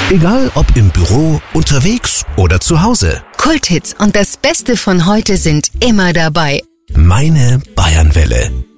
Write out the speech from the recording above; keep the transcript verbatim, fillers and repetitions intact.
Egal ob im Büro, unterwegs oder zu Hause. Kulthits und das Beste von heute sind immer dabei. Meine Bayernwelle.